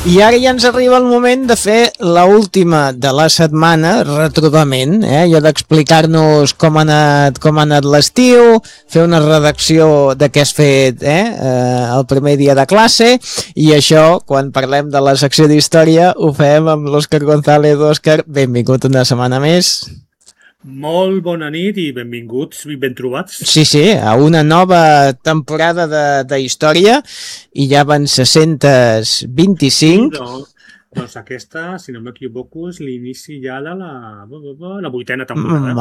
I ara ja ens arriba el moment de fer l'última de la setmana, retrobament, allò d'explicar-nos com ha anat l'estiu, fer una redacció de què has fet el primer dia de classe, i això, quan parlem de la secció d'història, ho fem amb l'Òscar González. Òscar, benvingut una setmana més. Molt bona nit i benvinguts i ben trobats. Sí, a una nova temporada de història, i ja van 625. Doncs aquesta, si no m'equivoco, és l'inici ja de la 8ª temporada.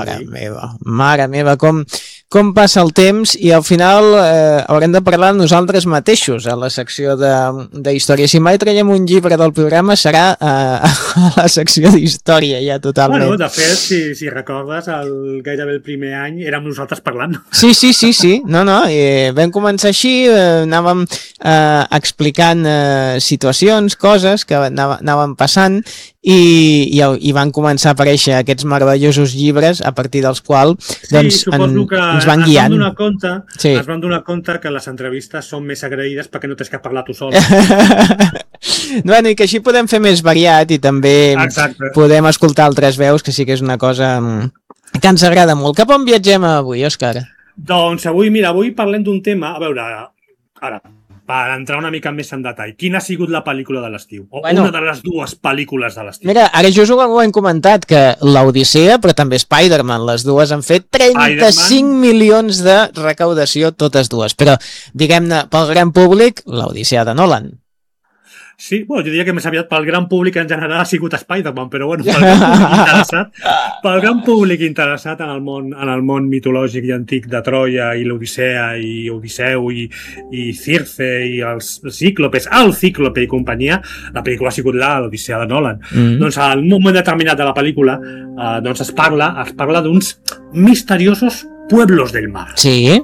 Mare meva, com passa el temps, i al final haurem de parlar nosaltres mateixos a la secció de història. Si mai traiem un llibre del programa serà a la secció d'història ja totalment. Bueno, de fet, si recordes, gairebé el primer any érem nosaltres parlant. Sí. No, vam començar així, anàvem explicant situacions, coses que anaven passant, i van començar a aparèixer aquests meravellosos llibres a partir dels quals ens van guiant. Es van donar compte que les entrevistes són més agraïdes perquè no tens que parlar tu sol. Bueno, i que així podem fer més variat i també podem escoltar altres veus, que sí que és una cosa que ens agrada molt. Cap on viatgem avui, Òscar? Doncs avui parlem d'un tema, a veure, ara, per entrar una mica més en detall, quina ha sigut la pel·lícula de l'estiu? Una de les dues pel·lícules de l'estiu. Mira, ara just ho hem comentat, que l'Odissea, però també Spider-Man, les dues han fet 35 milions de recaudació, totes dues. Però, diguem-ne, pel gran públic, l'Odissea de Nolan. Sí, jo diria que més aviat pel gran públic en general ha sigut Spider-Man, però bueno, pel gran públic interessat en el món mitològic i antic de Troia i l'Odissea i Odisseu i Circe i els Cíclopes, el Cíclope i companyia, la pel·lícula ha sigut l'Odissea de Nolan. Doncs en un moment determinat de la pel·lícula es parla d'uns misteriosos pueblos del mar. Sí.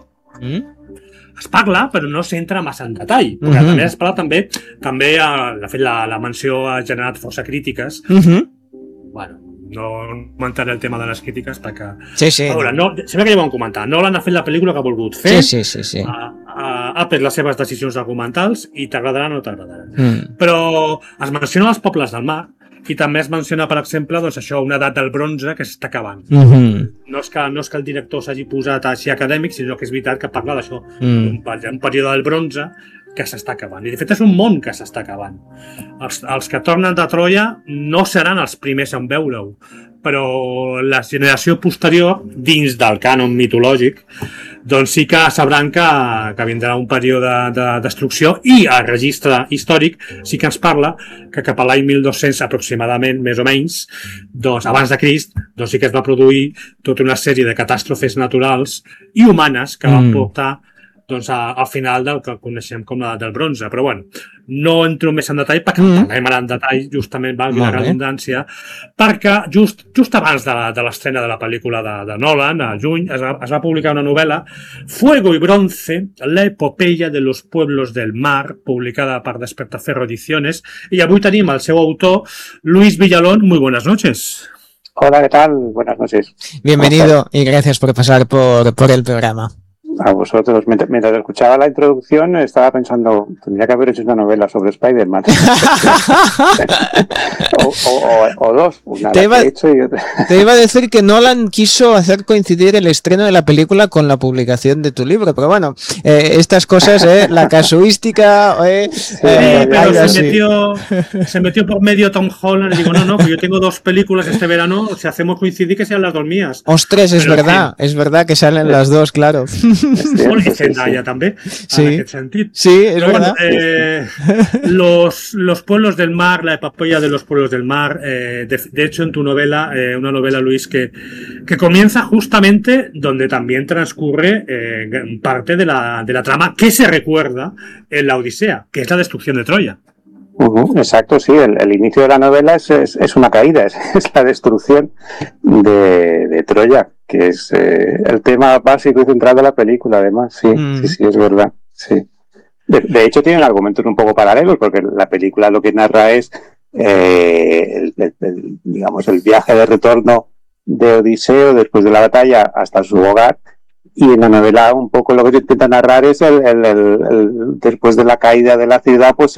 Es parla, però no s'entra massa en detall. Perquè també es parla també de fet, la menció ha generat força crítiques. Bueno, no comentaré el tema de les crítiques perquè... Sí. A veure, sempre que ja ho vam comentar, Nolan ha fet la pel·lícula que ha volgut fer. Sí. Ha pres les seves decisions argumentals i t'agradarà o no t'agradarà. Però es menciona els pobles del mar, i també es menciona, per exemple, una edat del bronze que s'està acabant. No és que el director s'hagi posat així acadèmic, sinó que és veritat que parla d'això, un període del bronze que s'està acabant. I de fet és un món que s'està acabant. Els que tornen de Troia no seran els primers en veure-ho, però la generació posterior, dins del cànon mitològic, doncs sí que sabran que vindrà un període de destrucció, i el registre històric sí que ens parla que cap a l'any 1200 aproximadament, més o menys, doncs abans de Crist, doncs sí que es va produir tota una sèrie de catàstrofes naturals i humanes que van portar al final del que coneixem com l'edat del bronze. Però bueno, no entro més en detall perquè parlem ara en detall, justament, valgui la redundància, perquè just abans de l'estrena de la pel·lícula de Nolan, a juny, es va publicar una novel·la, Fuego y Bronce, la epopeya de los pueblos del mar, publicada per Despertaferro Ediciones, i avui tenim el seu autor, Luis Villalón. Muy buenas noches. Hola, ¿qué tal? Buenas noches. Bienvenido y gracias por pasar por el programa. A vosotros. Mientras escuchaba la introducción estaba pensando, tendría que haber hecho una novela sobre Spider-Man. o dos, una que he hecho y otra. Te iba a decir que Nolan quiso hacer coincidir el estreno de la película con la publicación de tu libro, pero bueno, estas cosas, la casuística... pero se metió por medio Tom Holland y digo, no, pues yo tengo dos películas este verano, si hacemos coincidir que sean las dos mías. Ostras, es verdad que salen las dos, claro. I Zendaya també, en aquest sentit. Sí, és verdad. Los pueblos del mar, la epopeya de los pueblos del mar, de hecho en tu novela, una novela, Luis, que comienza justamente donde también transcurre parte de la trama que se recuerda en la Odisea, que es la destrucción de Troya. Exacto, sí, el inicio de la novela es una caída, es la destrucción de Troya, que es el tema básico y central de la película, además, sí, es verdad, sí. De hecho tienen argumentos un poco paralelos, porque la película lo que narra es digamos, el viaje de retorno de Odiseo después de la batalla hasta su hogar, Y en la novela un poco lo que se intenta narrar es después de la caída de la ciudad, pues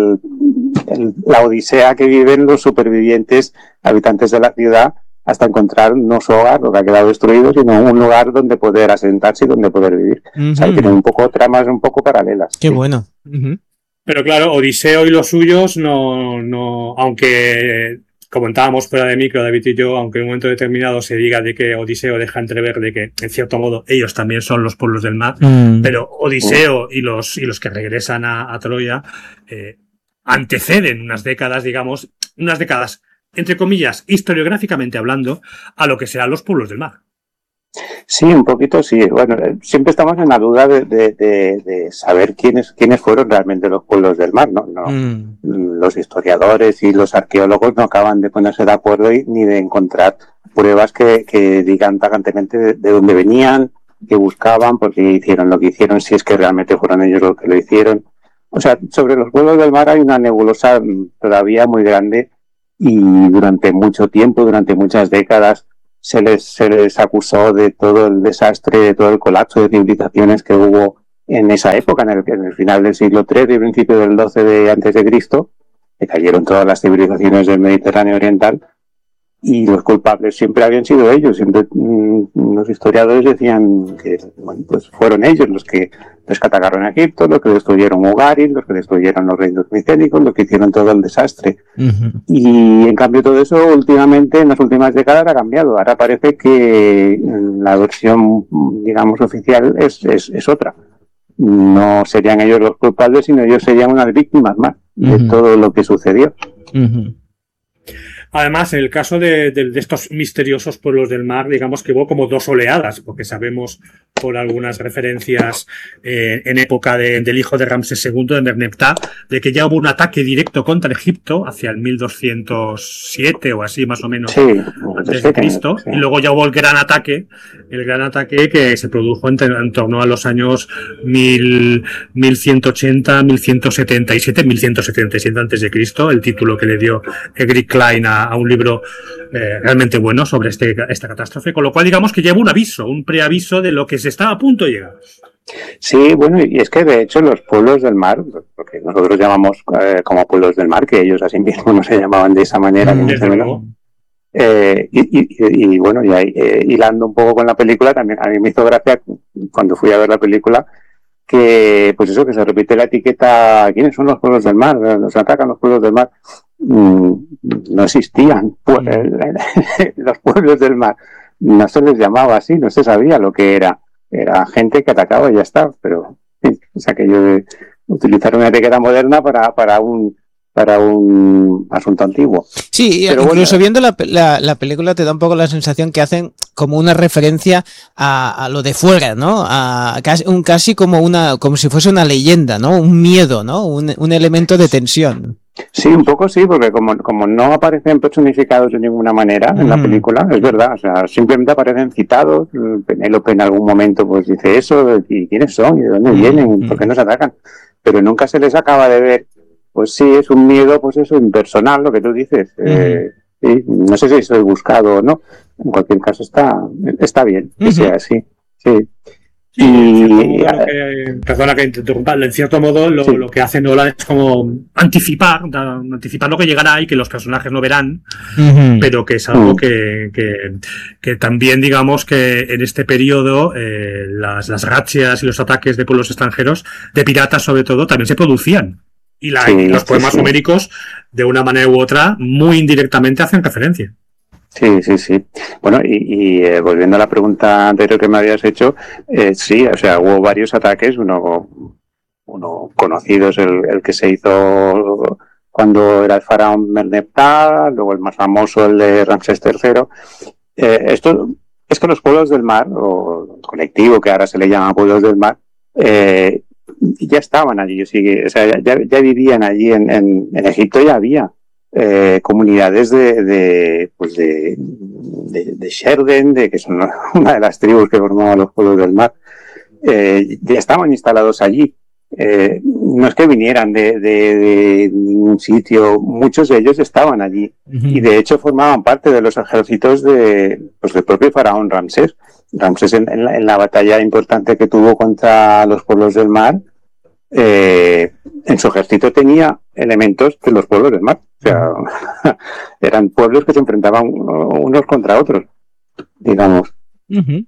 la odisea que viven los supervivientes habitantes de la ciudad hasta encontrar no su hogar, lo que ha quedado destruido, sino un lugar donde poder asentarse y donde poder vivir. O sea, tienen un poco tramas un poco paralelas. Qué bueno. Pero claro, Odiseo y los suyos no, aunque comentábamos fuera de micro, David y yo, aunque en un momento determinado se diga de que Odiseo deja entrever de que, en cierto modo, ellos también son los pueblos del mar, pero Odiseo y los que regresan a Troya anteceden unas décadas, entre comillas, historiográficamente hablando, a lo que serán los pueblos del mar. Sí, un poquito sí. Bueno, siempre estamos en la duda de saber quiénes fueron realmente los pueblos del mar, ¿no? Los historiadores y los arqueólogos no acaban de ponerse de acuerdo ni de encontrar pruebas que digan tajantemente de dónde venían, qué buscaban, por qué hicieron lo que hicieron, si es que realmente fueron ellos los que lo hicieron. O sea, sobre los pueblos del mar hay una nebulosa todavía muy grande y durante mucho tiempo, durante muchas décadas, se les acusó de todo el desastre, de todo el colapso de civilizaciones que hubo en esa época, en el final del siglo III y principio del XII de antes de Cristo, que cayeron todas las civilizaciones del Mediterráneo oriental, y los culpables siempre habían sido ellos. Siempre los historiadores decían que bueno, pues fueron ellos los que atacaron a Egipto, los que destruyeron Ugarit, los que destruyeron los reinos micénicos, los que hicieron todo el desastre. Y en cambio todo eso últimamente, en las últimas décadas, ha cambiado. Ahora parece que la versión, digamos, oficial es otra. No serían ellos los culpables, sino ellos serían unas víctimas más de todo lo que sucedió. Además, en el caso de estos misteriosos pueblos del mar, digamos que hubo como dos oleadas, porque sabemos por algunas referencias en época del hijo de Ramsés II, de Merneptah, de que ya hubo un ataque directo contra Egipto hacia el 1207 o así más o menos desde Cristo, y luego ya hubo el gran ataque que se produjo en torno a los años 1180, 1177, 1177 antes de Cristo, el título que le dio Egric Klein a un libro realmente bueno sobre esta catástrofe, con lo cual digamos que lleva un preaviso de lo que se está a punto de llegar. Sí, bueno, y es que de hecho los pueblos del mar, porque nosotros llamamos como pueblos del mar, que ellos así mismos no se llamaban de esa manera. Y bueno, y ahí, hilando un poco con la película, también a mí me hizo gracia cuando fui a ver la película que, pues eso, que se repite la etiqueta, ¿quiénes son los pueblos del mar? Nos atacan los pueblos del mar. No existían los pueblos del mar, no se les llamaba así, no se sabía lo que era gente que atacaba y ya está, pero es aquello de utilizar una etiqueta moderna para un asunto antiguo. Sí, pero incluso viendo la película te da un poco la sensación que hacen como una referencia a lo de fuera, ¿no? Casi como si fuese una leyenda, ¿no? Un miedo, ¿no? Un elemento de tensión. Sí, un poco sí, porque como no aparecen personificados de ninguna manera en la película, es verdad, o sea, simplemente aparecen citados. Penélope en algún momento pues dice eso, ¿y quiénes son? ¿Y de dónde vienen? ¿Por qué nos atacan? Pero nunca se les acaba de ver. Pues sí, es un miedo, pues eso, impersonal, lo que tú dices. Sí, no sé si soy buscado o no. En cualquier caso está bien que sea así. Sí. Perdona que te interrumpa, en cierto modo lo que hace Nolan es como anticipar lo que llegará y que los personajes no verán, pero que es algo que también digamos que en este periodo las razzias y los ataques de pueblos extranjeros, de piratas sobre todo, también se producían. Y los poemas homéricos, de una manera u otra, muy indirectamente hacen referencia. Sí. Bueno, y volviendo a la pregunta anterior que me habías hecho, sí, o sea, hubo varios ataques, uno conocido es el que se hizo cuando era el faraón Merneptah, luego el más famoso, el de Ramsés III. Esto es que los pueblos del mar, o el colectivo que ahora se le llama pueblos del mar, ya estaban allí, o sea, ya vivían allí en Egipto, ya había comunidades de Sherden, que son una de las tribus que formaban los pueblos del mar, ya estaban instalados allí. No es que vinieran de ningún sitio, muchos de ellos estaban allí y de hecho formaban parte de los ejércitos del propio faraón Ramsés. Ramsés en la batalla importante que tuvo contra los pueblos del mar, en su ejército tenía elementos de los pueblos del mar. O sea, eran pueblos que se enfrentaban unos contra otros, digamos. Uh-huh.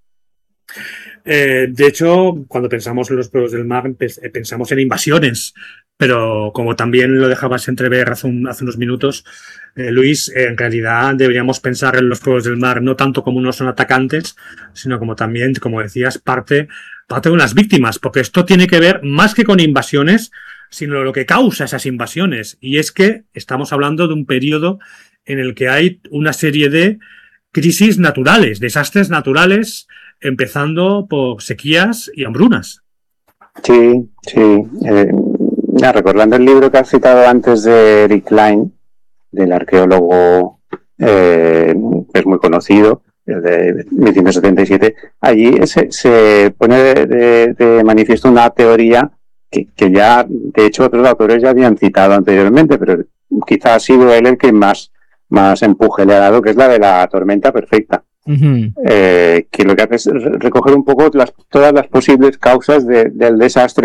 De hecho, cuando pensamos en los pueblos del mar, pensamos en invasiones, pero como también lo dejabas entrever hace unos minutos, Luis, en realidad deberíamos pensar en los pueblos del mar no tanto como no son atacantes, sino como también, como decías, parte de unas víctimas, porque esto tiene que ver más que con invasiones, sino lo que causa esas invasiones. Y es que estamos hablando de un periodo en el que hay una serie de crisis naturales, desastres naturales, empezando por sequías y hambrunas. Sí. Recordando el libro que has citado antes de Eric Klein, del arqueólogo que es muy conocido, de 1977, allí se pone de manifiesto una teoría que ya, de hecho, otros autores ya habían citado anteriormente, pero quizá ha sido él el que más empuje le ha dado, que es la de la tormenta perfecta. Uh-huh. Que lo que hace es recoger un poco todas las posibles causas del desastre